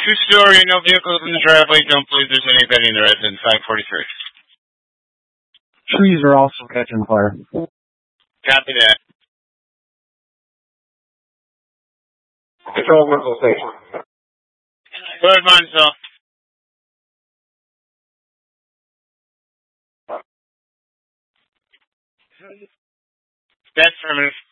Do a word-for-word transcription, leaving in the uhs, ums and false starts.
Two-story, no vehicles in the driveway. Don't believe there's anybody in the residence. five forty-three. Trees are also catching fire. Copy that. Control Winslow Station. Go ahead, Monzo. That's affirmative.